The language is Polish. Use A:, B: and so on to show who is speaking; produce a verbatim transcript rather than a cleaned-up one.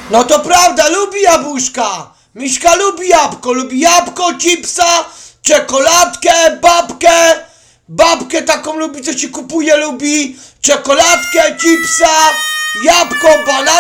A: No to prawda, lubi jabłuszka. Miśka lubi jabłko, lubi jabłko, chipsa, czekoladkę, babkę. Babkę taką lubi, co ci kupuje, lubi. Czekoladkę, chipsa, jabłko, banan.